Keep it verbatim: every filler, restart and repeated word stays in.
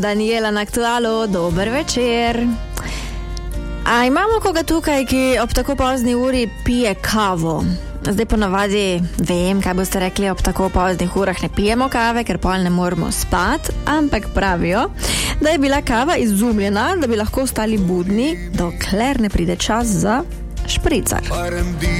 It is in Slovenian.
Daniela na Aktualu, dober večer. A imamo koga tukaj, ki ob tako pozni uri pije kavo? Zdaj ponavadi vem, kaj boste rekli, ob tako poznih urah ne pijemo kave, ker pol ne moramo spati, ampak pravijo, da je bila kava izumljena, da bi lahko ostali budni, dokler ne pride čas za špricar.